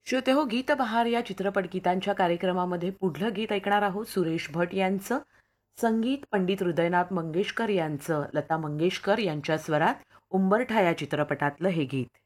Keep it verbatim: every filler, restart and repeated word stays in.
श्रोते हो, गीत बहार या चित्रपट गीतांच्या कार्यक्रमामध्ये पुढलं गीत ऐकणार आहोत सुरेश भट यांचं. संगीत पंडित हृदयनाथ मंगेशकर यांचं. लता मंगेशकर यांच्या स्वरात उंबरठा या चित्रपटातलं हे गीत.